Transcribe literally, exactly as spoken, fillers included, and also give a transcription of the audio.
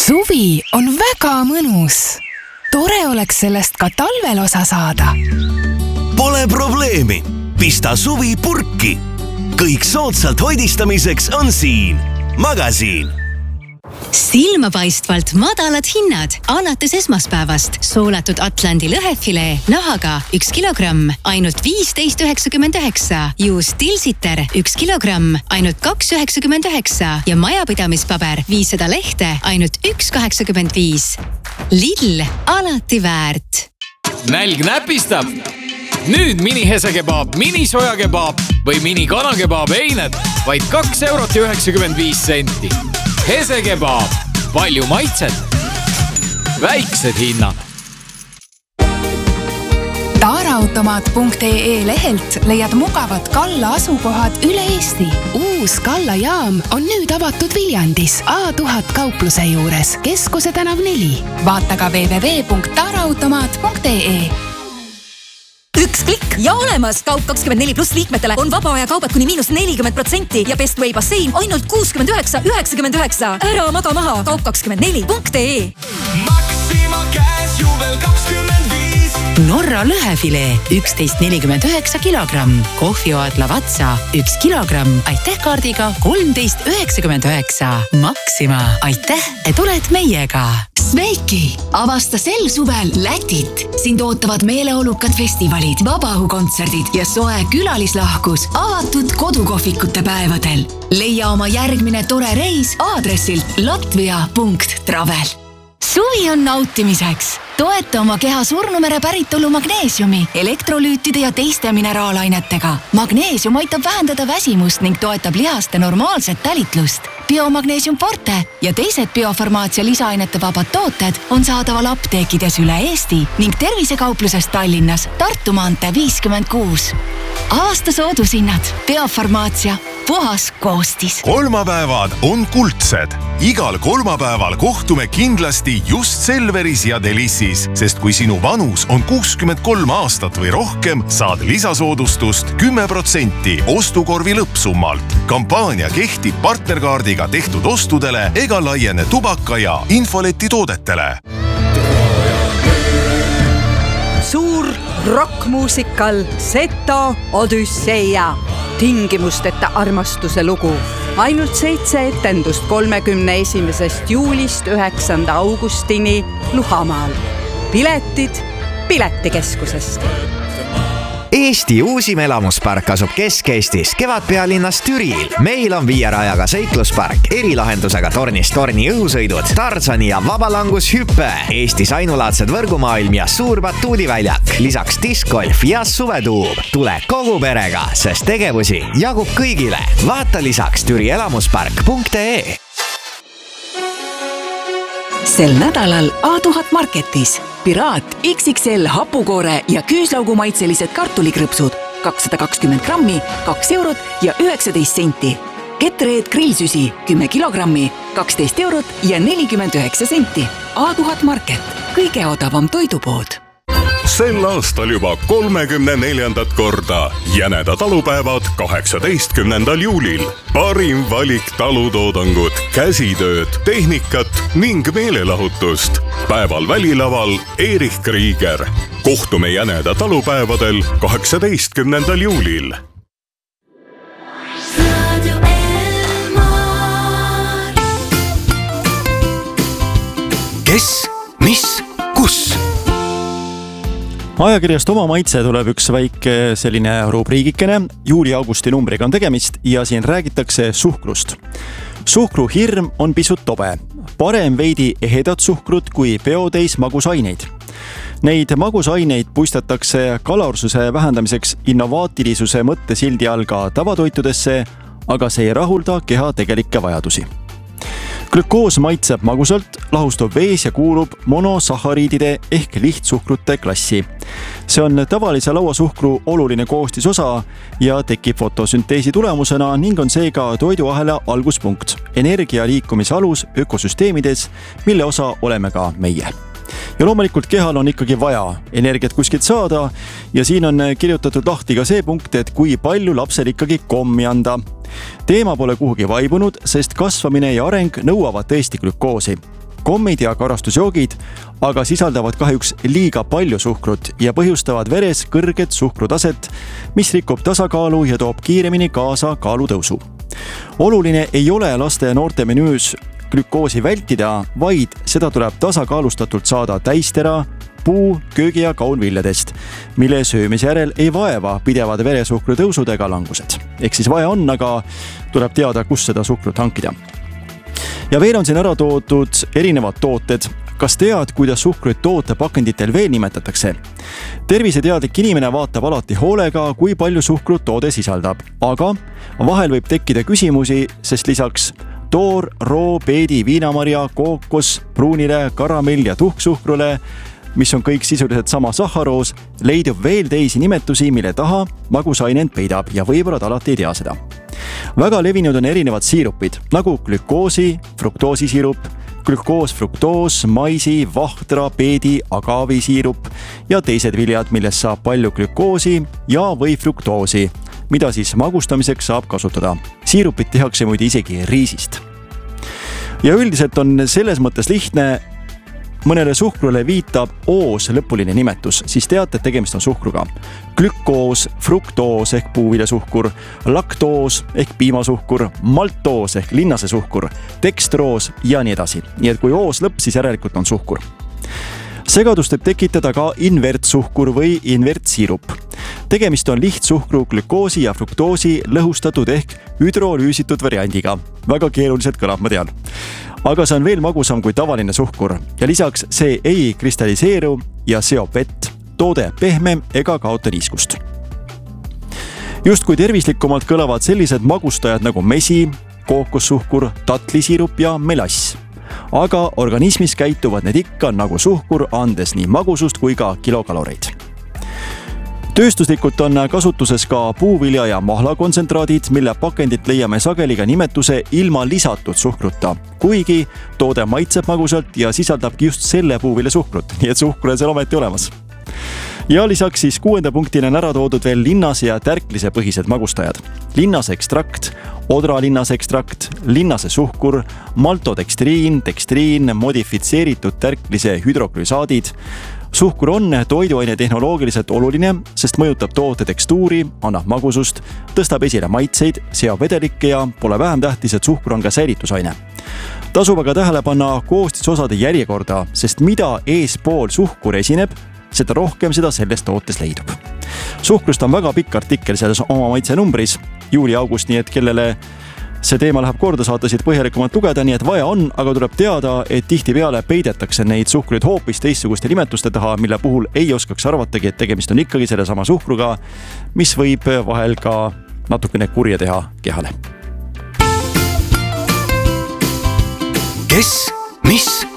Suvi on väga mõnus. Tore oleks sellest ka talvel osa saada. Pole probleemi. Pista suvi purki. Kõik soodsalt hoidistamiseks on siin. Magasiin. Silmapaistvalt madalad hinnad alates esmaspäevast. Soolatud Atlandi lõhefilee nahaga üks kilogramm, ainult viisteist üheksakümmend üheksa. Juust Tilsiter üks kilogramm, ainult kaks üheksakümmend üheksa. Ja majapidamispaber viissada lehte, ainult üks kaheksakümmend viis. Lidl, alati väärt. Nälg näpistab. Nüüd mini hesekebaab, mini sojakebaab või mini kanakebaab eined vaid kaks eurot ja üheksakümmend viis senti. Hesekebaab, palju maitset, väiksed hinnad. Taaraautomaat punkt ee lehelt leiad mugavad Kalla asukohad üle Eesti. Uus Kalla jaam on nüüd avatud Viljandis A tuhat kaupluse juures, Keskuse tänav neli. Vaata ka double-u double-u double-u punkt taaraautomaat punkt ee. Üks klikk ja olemas! Kaup kakskümmend neli pluss liikmetele on vaba aja kaubad kuni miinus nelikümmend protsenti ja Best Way bassein ainult kuuskümmend üheksa üheksakümmend üheksa. Ära maga maha! Kaup kakskümmend neli punkt ee. Maxima käes juubel kakskümmend viis. Norra lõhefilee üksteist nelikümmend üheksa kilogramm. Kohvioad Lavazza üks kilogramm. Aitäh kaardiga kolmteist üheksakümmend üheksa. Maxima. Aitäh, et oled meiega. Sveiki! Avasta sel suvel Lätit. Sind ootavad meeleolukad festivalid, vabaõhukontserdid ja soe külalislahkus avatud kodukohvikute päevadel. Leia oma järgmine tore reis aadressilt latvia punkt travel. Suvi on nautimiseks. Toeta oma keha Surnumere päritolu magneesiumi, elektrolüütide ja teiste mineraalainetega. Magneesium aitab vähendada väsimust ning toetab lihaste normaalset tälitlust. Biomagneesium Forte ja teised biofarmaatsia lisaainete vabad tooted on saadaval apteekides üle Eesti ning tervisekaupluses Tallinnas Tartu maantee viiskümmend kuus. Aasta soodushinnad. Biofarmaatsia. Puhas koostis. Kolmapäevad on kuldsed. Igal kolmapäeval kohtume kindlasti just Selveris ja Delissis, sest kui sinu vanus on kuuskümmend kolm aastat või rohkem, saad lisasoodustust kümme protsenti ostukorvi lõppsummalt. Kampaania kehtib partnerkaardiga tehtud ostudele ega laiene tubaka ja infoleti toodetele. Suur rockmuusikal Seto Odüsseia. Tingimusteta armastuse lugu. Ainult seitse etendust kolmekümne esimesest juulist üheksanda augustini Luhamaal. Piletid Piletikeskusest. Eesti uusim elamuspark asub Kesk-Eestis, Kevadpealinnas Türil. Meil on viierajaga seikluspark, erilahendusega tornist torni õhusõidud, Tarzani ja vabalangushüppe, Eestis ainulaadsed võrgumaailm ja suur batuudiväljak, lisaks diskgolf ja suvetuub. Tule kogu perega, sest tegevusi jagub kõigile. Vaata lisaks türi elamuspark punkt ee. Sel nädalal A tuhat Marketis. Piraat X X L hapukoore ja küüslaugumaitselised kartulikrõpsud kakssada kakskümmend grammi, kaks eurot ja üheksateist senti. Ketreed grillsüsi kümme kilogrammi, kaksteist eurot ja nelikümmend üheksa senti. A tuhat Market. Kõige odavam toidupood. Sel aastal juba kolmekümne neljandat korda Jäneda talupäevad kaheksateistkümnendal juulil. Parim valik talutoodangut, käsitööd, tehnikat ning meelelahutust. Päeval välilaval Erich Krieger. Kohtume Jäneda talupäevadel kaheksateistkümnendal juulil. Kes, mis, kus? Ajakirjast Oma maitse tuleb üks väike selline rubriigikene. Juuli-augusti numbriga on tegemist ja siin räägitakse suhkrust. Suhkruhirm on pisut tobe. Parem veidi ehedat suhkrut kui peotäis magusaineid. Neid magusaineid puistatakse kalorsuse vähendamiseks innovaatilisuse mõttesildi all ka tavatoitudesse, aga see ei rahulda keha tegelikke vajadusi. Glükoos maitseb magusalt, lahustub vees ja kuulub monosahariidide ehk lihtsuhkrute klassi. See on tavalise lauasuhkru oluline koostisosa ja tekib fotosünteesi tulemusena ning on seega toiduahela alguspunkt, energia liikumise alus ökosüsteemides, mille osa oleme ka meie. Ja loomulikult kehal on ikkagi vaja energiat kuskilt saada ja siin on kirjutatud lahti ka see punkt, et kui palju lapsel ikkagi kommi anda. Teema pole kuhugi vaibunud, sest kasvamine ja areng nõuavad tõesti glükoosi. kommid ja karastusjoogid, aga sisaldavad kahjuks liiga palju suhkrut ja põhjustavad veres kõrget suhkrutaset, mis rikub tasakaalu ja toob kiiremini kaasa kaalutõusu. Oluline ei ole laste ja noorte menüüs glükoosi vältida, vaid seda tuleb tasakaalustatult saada täistera, puu, köögi ja kaunviljadest, mille söömise järel ei vaeva pidevad veresuhkru tõusudega langused. Ehk siis vaja on, aga tuleb teada, kus seda suhkrut hankida. Ja veel on siin ära toodud erinevad tooted. Kas tead, kuidas suhkruid tootepakenditel veel nimetatakse? Terviseteadlik inimene vaatab alati hoolega, kui palju suhkrut toode sisaldab. Aga vahel võib tekkida küsimusi, sest lisaks toor, roo, peedi, viinamarja, kookos, pruunile, karamell ja tuhksuhkrule, mis on kõik sisuliselt sama sahharoos, leidub veel teisi nimetusi, mille taha magusainend peidab ja võib-olla alati ei tea seda. Väga levinud on erinevad siirupid, nagu glükoosi, fruktoosisiirup, glükoos, fruktoos, maisi, vahtra, peedi, agaavisiirup ja teised viljad, millest saab palju glükoosi ja või fruktoosi, mida siis magustamiseks saab kasutada. Siirupid tehakse muide isegi riisist. Ja üldiselt on selles mõttes lihtne, mõnele suhkrule viitab oos lõpuline nimetus, siis teate, et tegemist on suhkruga. Glükoos, fruktoos ehk puuviljasuhkur, laktoos ehk piimasuhkur, maltoos ehk linnasesuhkur, dekstroos ja nii edasi. Nii et kui oos lõpp, siis järelikult on suhkur. Segadust võib tekitada ka invertsuhkur või invertsiirup. Tegemist on lihtsuhkru, glükoosi ja fruktoosi lõhustatud ehk hüdrolüüsitud variandiga. Väga keeruliselt kõlab, ma tean. Aga see on veel magusam kui tavaline suhkur ja lisaks see ei kristalliseeru ja seob vett, toode pehmem ega kaota niiskust. Just kui tervislikumalt kõlavad sellised magustajad nagu mesi, kookossuhkur, tatlisiirup ja melass. Aga organismis käituvad need ikka nagu suhkur, andes nii magusust kui ka kilokaloreid. Tööstuslikult on kasutuses ka puuvilja ja mahlakontsentraadid, mille pakendit leiame sageli ka nimetuse ilma lisatud suhkruta, kuigi toode maitseb magusalt ja sisaldabki just selle puuvilja suhkrut, nii et suhkur on seal ometi olemas. Ja lisaks siis kuuenda punktina on ära toodud veel linnase ja tärklise põhised magustajad. Linnase ekstrakt, odralinnase ekstrakt, linnase suhkur, maltodekstriin, dekstriin, modifitseeritud tärklise hüdroklüsaadid. Suhkur on toiduaine tehnoloogiliselt oluline, sest mõjutab toote tekstuuri, annab magusust, tõstab esile maitseid, seob vedelikke ja pole vähem tähtis, et suhkur on ka säilitusaine. Tasub aga tähele panna koostisosade järjekorda, sest mida eespool suhkur esineb, seda rohkem seda selles tootes leidub. Suhkrust on väga pikk artikkel selles oma maitse numbris, juuli-august, nii et kellele see teema läheb korda, saate siit põhjalikumalt lugeda, nii et vaja on, aga tuleb teada, et tihtipeale peidetakse neid suhkruid hoopis teistsuguste nimetuste taha, mille puhul ei oskaks arvatagi, et tegemist on ikkagi selle sama suhkruga, mis võib vahel ka natukene kurja teha kehale. Kes, mis